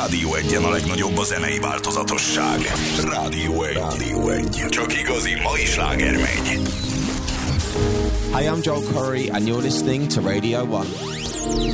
Rádió Egyen a legnagyobb a zenei változatosság. Rádió Egy. Csak igazi mai sláger megy. Hey, I'm Joel Corey and you're listening to Radio 1.